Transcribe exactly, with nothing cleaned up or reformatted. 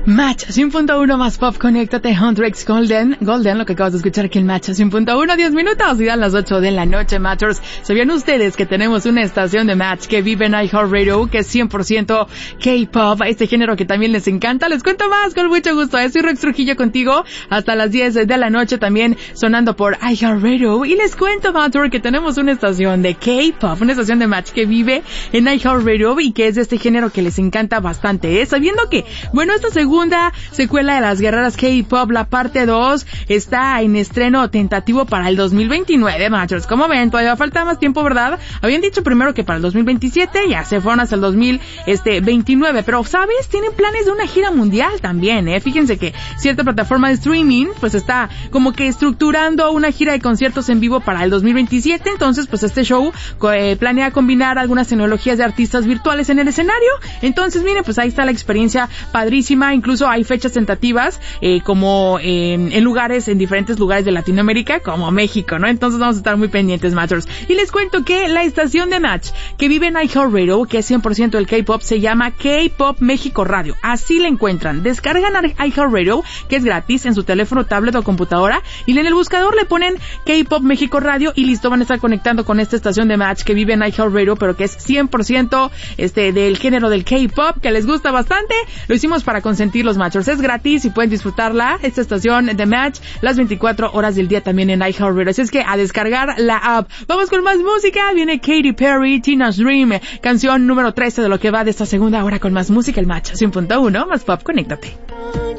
Match cien punto uno más pop, conéctate, Hendrix Golden, Golden, lo que acabas de escuchar aquí en Match cien punto uno, diez minutos y dan las ocho de la noche, Matchers. ¿Sabían ustedes que tenemos una estación de Match que vive en iHeartRadio, que es cien por ciento K-pop, este género que también les encanta? Les cuento más con mucho gusto. Soy Rex Trujillo contigo hasta las diez de la noche, también sonando por iHeartRadio. Y les cuento, Matcher, que tenemos una estación de K-pop, una estación de Match que vive en iHeartRadio y que es de este género que les encanta bastante, ¿eh? Sabiendo que, bueno, esta segunda Segunda secuela de las guerreras K-pop, la parte dos, está en estreno tentativo para el dos mil veintinueve, machos. Como ven, todavía falta más tiempo, ¿verdad? Habían dicho primero que para el dos mil veintisiete, ya se fueron hasta el dos mil veintinueve, pero, ¿sabes? Tienen planes de una gira mundial también, ¿eh? Fíjense que cierta plataforma de streaming, pues está como que estructurando una gira de conciertos en vivo para el dos mil veintisiete, entonces, pues este show eh, planea combinar algunas tecnologías de artistas virtuales en el escenario. Entonces, miren, pues ahí está la experiencia padrísima. Incluso hay fechas tentativas, eh, como eh, en lugares, en diferentes lugares de Latinoamérica, como México, ¿no? Entonces vamos a estar muy pendientes, Matchers. Y les cuento que la estación de Match, que vive en iHeartRadio, que es cien por ciento del K-pop, se llama K-pop México Radio. Así la encuentran. Descargan iHeartRadio, que es gratis, en su teléfono, tablet o computadora, y en el buscador le ponen K-pop México Radio y listo, van a estar conectando con esta estación de Match que vive en iHeartRadio, pero que es cien por ciento este, del género del K-pop, que les gusta bastante. Lo hicimos para consentir los Matchers. Es gratis y pueden disfrutarla, esta estación de Match, las veinticuatro horas del día también en iHeartRadio. Así es que a descargar la app. Vamos con más música. Viene Katy Perry, Tina's Dream, canción número trece de lo que va de esta segunda hora con más música. El Match cien punto uno más pop, conéctate.